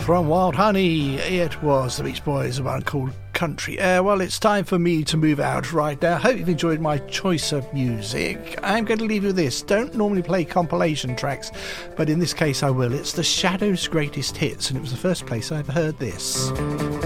From Wild Honey, it was the Beach Boys, a one called Country Air. Well, it's time for me to move out right now. Hope you've enjoyed my choice of music. I'm going to leave you with this. Don't normally play compilation tracks, but in this case I will. It's the Shadows' greatest hits, and it was the first place I ever heard this.